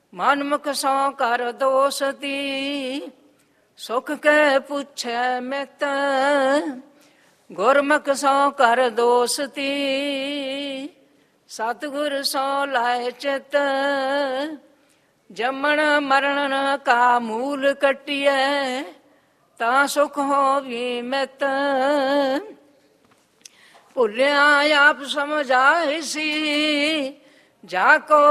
ਮਨਮੁਖ ਸੋ ਕਰ ਦੋਸਤੀ, ਸੁਖ ਕੇ ਪੁੱਛੈ ਮਿਤ। ਗੁਰਮੁਖ ਸੋ ਕਰ ਦੋਸਤੀ, ਸਤਿਗੁਰ ਸੋ ਲਾਇ ਚਿਤ। ਜੰਮਣ ਮਰਨ ਕਾ ਮੂਲ ਕੱਟਿਐ, ਤਾਂ ਸੁਖ ਹੋਵੀ ਮਿਤ। ਭੁੱਲਿਆ ਆਪ ਸਮਝਾਇਸੀ, ਜਾ ਕੋ